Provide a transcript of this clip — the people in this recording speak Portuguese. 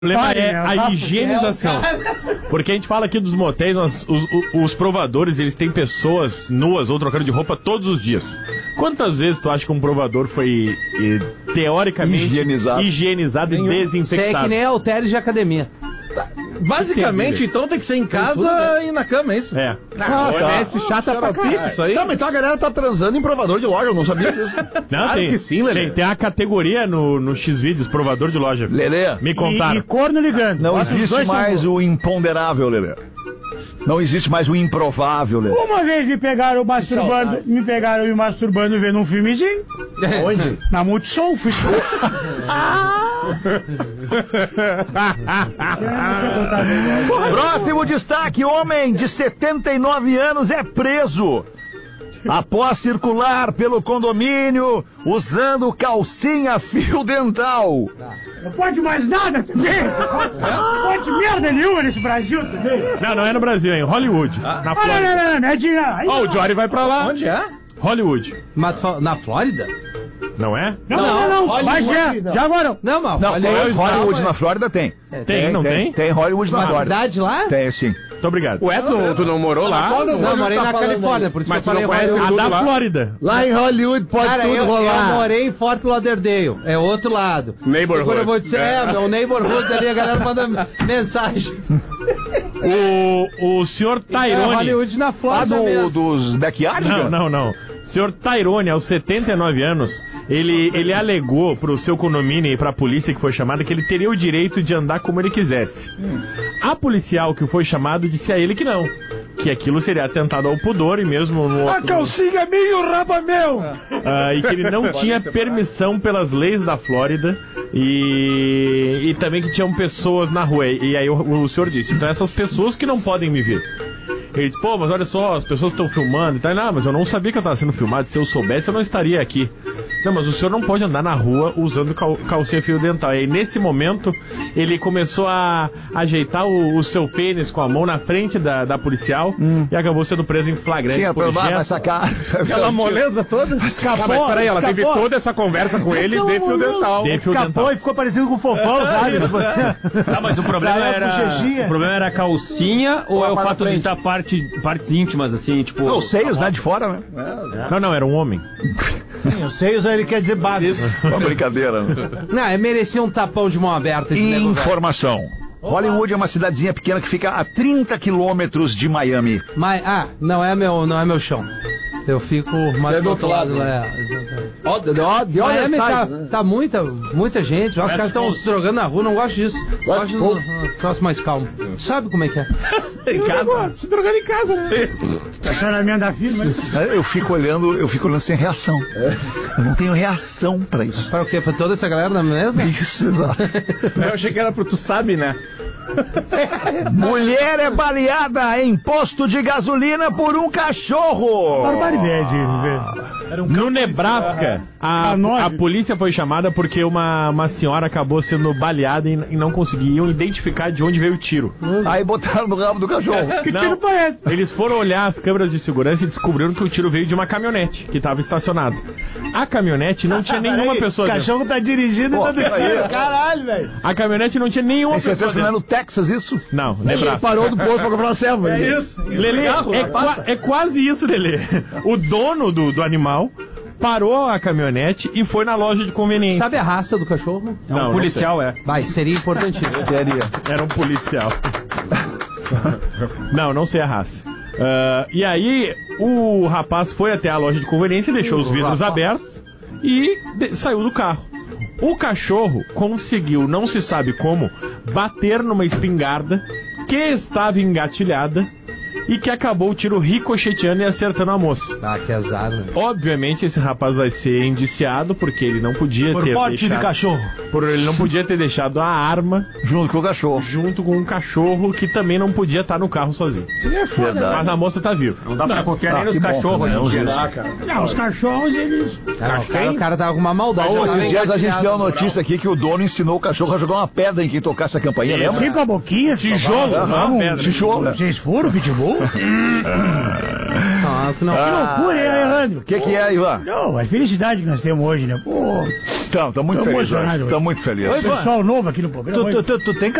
problema é a higienização. Porque a gente fala aqui dos motéis, os provadores, eles têm pessoas nuas ou trocando de roupa todos os dias. Quantas vezes tu acha que um provador foi teoricamente higienizado e desinfectado? Isso é que nem halteres de academia. Basicamente, então tem que ser em casa e na cama, é isso? É. Esse chata pra caralho. Isso aí. Então a galera tá transando em provador de loja, eu não sabia disso. Não, claro que sim, Lelê. Tem a categoria no X-Vídeos, provador de loja. Lelê. Me contaram. E corno ligando. Não existe mais o imponderável, Lelê. Não existe mais o improvável, Lelê. Uma vez me pegaram me masturbando vendo um filmezinho. Onde? Na Multissom, fui Próximo destaque: homem de 79 anos é preso após circular pelo condomínio usando calcinha fio dental. Não pode mais nada também. Não pode merda nenhuma nesse Brasil também. Não é no Brasil, é em Hollywood. Na Flórida. Não é de... Ó, o Jory vai pra lá. Onde é? Hollywood. Na Flórida? Não é? Não. Mas já agora. Não, Hollywood na Flórida tem. Tem? Tem Hollywood na Uma Flórida. cidade lá? Tem, sim. Muito obrigado. Ué, tu não morou lá? Não, morei na Califórnia, por isso Mas que eu tu não falei conhece Hollywood. A da Flórida. Lá em Hollywood pode Cara, eu morei em Fort Lauderdale, é outro lado. Neighborhood. Segura, eu vou dizer, meu neighborhood ali, a galera manda mensagem. O senhor Tyrone... Hollywood na Flórida mesmo. Dos backyards? Não. O senhor Tyrone, aos 79 anos, ele alegou pro seu condomínio e pra polícia que foi chamada que ele teria o direito de andar como ele quisesse. A policial que foi chamado disse a ele que não. Que aquilo seria atentado ao pudor e mesmo... A calcinha é minha e o rabo é meu! E que ele não tinha permissão pelas leis da Flórida e também que tinham pessoas na rua. E aí o senhor disse, então essas pessoas que não podem me ver. Ele disse, pô, mas olha só, as pessoas estão filmando e tal. Não, mas eu não sabia que eu estava sendo filmado. Se eu soubesse, eu não estaria aqui. Não, mas o senhor não pode andar na rua usando calcinha fio dental. E aí, nesse momento, ele começou a ajeitar o seu pênis com a mão na frente da policial e acabou sendo preso em flagrante. Sim, vai sacar. Aquela moleza toda. Escapou, mas peraí, ela teve toda essa conversa com ele de fio dental. Escapou e ficou parecido com o Fofão, sabe? Mas o problema era a calcinha ou é o fato de estar partes íntimas, assim, tipo... Os seios, né, de fora, né? Não, era um homem. Sim, os seios ele quer dizer bagos. Uma brincadeira. Não, merecia um tapão de mão aberta esse negócio. Informação. Hollywood é uma cidadezinha pequena que fica a 30 quilômetros de Miami. Mas, não é meu chão. Eu fico mais do outro lado. Miami tá muita gente. Os caras estão se drogando na rua, não gosto disso. Gosto do troço mais calmo. Sabe como é que é? Em casa? Se drogando em casa, né? Estacionamento da firma. Eu fico olhando sem reação. Eu não tenho reação pra isso. Para o quê? Pra toda essa galera na mesa? Isso, exato. Eu achei que era pro tu sabe, né? Mulher é baleada em posto de gasolina por um cachorro. Barbaridade, No Nebraska, a polícia foi chamada porque uma senhora acabou sendo baleada e não conseguiam identificar de onde veio o tiro. Aí botaram no rabo do cachorro. Que tiro foi esse? Eles foram olhar as câmeras de segurança e descobriram que o tiro veio de uma caminhonete que estava estacionada. A caminhonete não tinha nenhuma pessoa dentro. O cachorro tá dirigindo e dando tiro. Caralho, velho. A caminhonete não tinha nenhuma pessoa dentro. Você tá no Texas, isso? Não, Nebraska. Ele parou do posto pra comprar uma selva. É isso. Lelê, é quase isso, Lelê. O dono do animal parou a caminhonete e foi na loja de conveniência. Sabe a raça do cachorro? É um policial, Vai, seria importantíssimo. Era um policial. Não sei a raça. E aí, o rapaz foi até a loja de conveniência, deixou os vidros abertos e saiu do carro. O cachorro conseguiu, não se sabe como, bater numa espingarda que estava engatilhada e que acabou o tiro ricocheteando e acertando a moça. Ah, que azar, né? Obviamente esse rapaz vai ser indiciado porque ele não podia ter porte de cachorro. Ele não podia ter deixado a arma junto com o cachorro. Junto com um cachorro que também não podia estar no carro sozinho. É foda. Mas a moça tá viva. Não dá pra confiar nem nos cachorros, né? Não, os cachorros, eles... O cara tava com uma maldade. Esses dias a gente deu a notícia aqui que o dono ensinou o cachorro a jogar uma pedra em quem tocasse a campainha. Assim com a boquinha. Tijolo, tijolo. Vocês foram, pitbull? Não. Que loucura, hein, Alejandro? O que é, Ivan? Não, a felicidade que nós temos hoje, né? Pô, Tô muito feliz. emocionado hoje. Tô muito feliz. pessoal novo aqui no programa. Tu tem